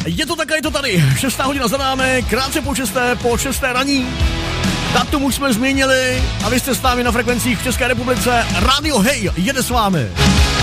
je to tak a je to tady. 6. hodina za námi, krátce po 6. raní. Datum už jsme změnili a vy jste s námi na frekvencích v České republice. Radio Hej jede s vámi.